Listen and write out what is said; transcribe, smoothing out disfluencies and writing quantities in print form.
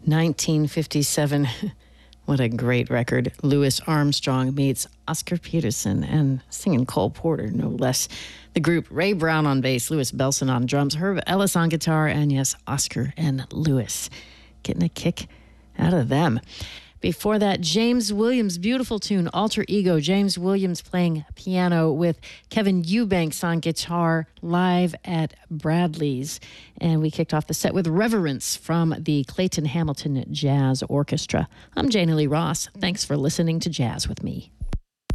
1957. What a great record. Louis Armstrong meets Oscar Peterson and singing Cole Porter, no less. The group, Ray Brown on bass, Louis Belson on drums, Herb Ellis on guitar, and yes, Oscar and Louis. Getting a kick out of them. Before that, James Williams' beautiful tune, Alter Ego. James Williams playing piano with Kevin Eubanks on guitar live at Bradley's. And we kicked off the set with Reverence from the Clayton Hamilton Jazz Orchestra. I'm Janie Lee Ross. Thanks for listening to Jazz with Me.